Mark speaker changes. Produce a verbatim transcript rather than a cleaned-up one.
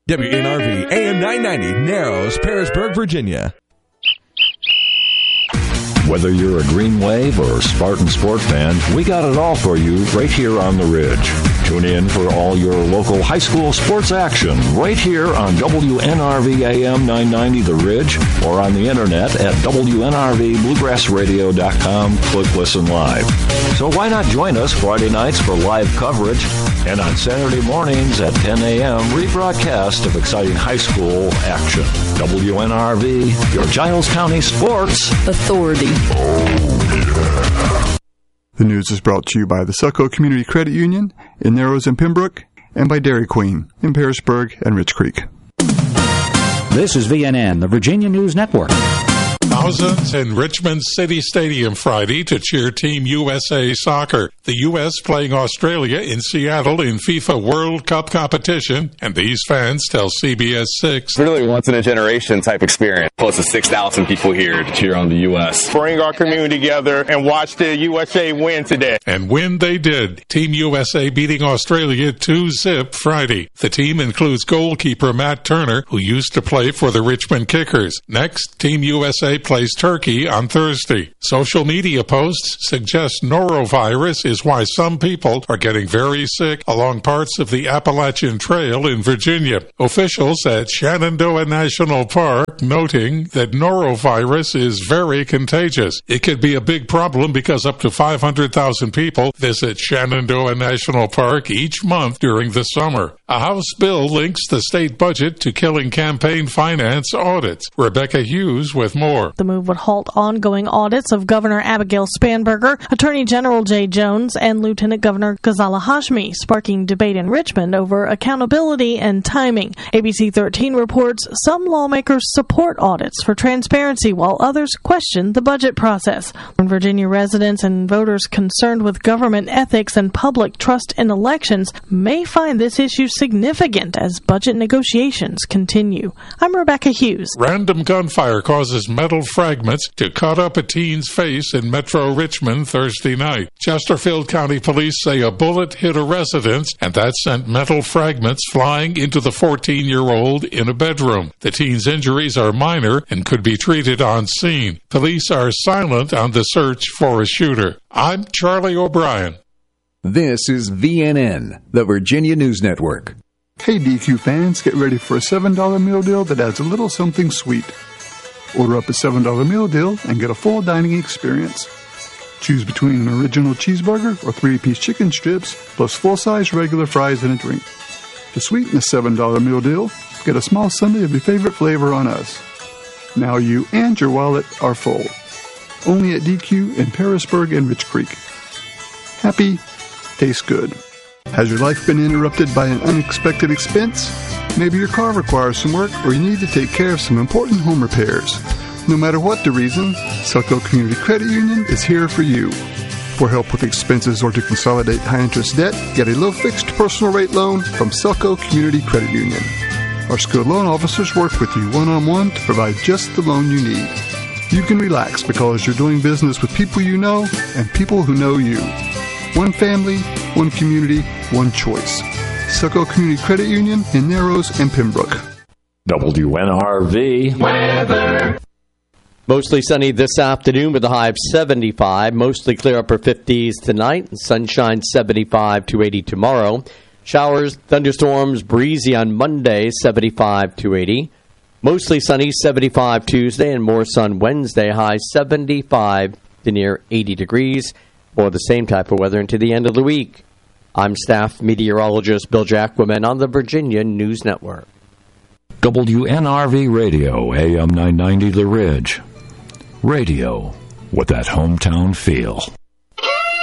Speaker 1: W N R V A M nine ninety, Narrows, Parisburg, Virginia.
Speaker 2: Whether you're a Green Wave or Spartan Sport fan, we got it all for you right here on The Ridge. Tune in for all your local high school sports action right here on W N R V A M nine ninety The Ridge or on the internet at W N R V bluegrass radio dot com. Click Listen Live. So why not join us Friday nights for live coverage and on Saturday mornings at ten a.m. rebroadcast of exciting high school action. W N R V, your Giles County Sports
Speaker 3: Authority.
Speaker 2: Oh, yeah.
Speaker 4: The news is brought to you by the Succo Community Credit Union in Narrows and Pembroke and by Dairy Queen in Parisburg and Rich Creek.
Speaker 5: This is V N N, the Virginia News Network.
Speaker 6: Thousands in Richmond City Stadium Friday to cheer Team U S A Soccer. The U S playing Australia in Seattle in FIFA World Cup competition, and these fans tell C B S six.
Speaker 7: Really once-in-a-generation type experience. Close to six thousand people here to cheer on the U S.
Speaker 8: Bring our community together and watch the U S A win today.
Speaker 6: And win they did. Team U S A beating Australia two zip Friday. The team includes goalkeeper Matt Turner, who used to play for the Richmond Kickers. Next, Team U S A plays Turkey on Thursday. Social media posts suggest norovirus is why some people are getting very sick along parts of the Appalachian Trail in Virginia. Officials at Shenandoah National Park noting that norovirus is very contagious. It could be a big problem because up to five hundred thousand people visit Shenandoah National Park each month during the summer. A House bill links the state budget to killing campaign finance audits. Rebecca Hughes with more.
Speaker 9: The move would halt ongoing audits of Governor Abigail Spanberger, Attorney General Jay Jones, and Lieutenant Governor Ghazala Hashmi, sparking debate in Richmond over accountability and timing. A B C thirteen reports some lawmakers support audits for transparency while others question the budget process. Virginia residents and voters concerned with government ethics and public trust in elections may find this issue significant as budget negotiations continue. I'm Rebecca Hughes.
Speaker 6: Random gunfire causes metal fragments to cut up a teen's face in Metro Richmond Thursday night. Chesterfield County Police say a bullet hit a residence, and that sent metal fragments flying into the fourteen-year-old in a bedroom. The teen's injuries are minor and could be treated on scene. Police are silent on the search for a shooter. I'm Charlie O'Brien.
Speaker 10: This is V N N, the Virginia News Network.
Speaker 4: Hey D Q fans, get ready for a seven dollar meal deal that adds a little something sweet. Order up a seven dollar meal deal and get a full dining experience. Choose between an original cheeseburger or three-piece chicken strips, plus full-size regular fries and a drink. To sweeten the seven dollar meal deal, get a small sundae of your favorite flavor on us. Now you and your wallet are full. Only at D Q in Parisburg and Rich Creek. Happy, tastes good. Has your life been interrupted by an unexpected expense? Maybe your car requires some work or you need to take care of some important home repairs. No matter what the reason, Succo Community Credit Union is here for you. For help with expenses or to consolidate high-interest debt, get a low-fixed personal rate loan from Succo Community Credit Union. Our skilled loan officers work with you one-on-one to provide just the loan you need. You can relax because you're doing business with people you know and people who know you. One family, one community, one choice. Succo Community Credit Union in Narrows and Pembroke.
Speaker 2: W N R V
Speaker 11: weather. Mostly sunny this afternoon with a high of seventy-five. Mostly clear upper fifties tonight. Sunshine seventy-five to eighty tomorrow. Showers, thunderstorms, breezy on Monday, seventy-five to eighty. Mostly sunny, seventy-five Tuesday, and more sun Wednesday, high seventy-five to near eighty degrees. For the same type of weather into the end of the week. I'm staff meteorologist Bill Jacquemin on the Virginia News Network.
Speaker 2: W N R V Radio, A M nine ninety The Ridge. Radio with that hometown feel.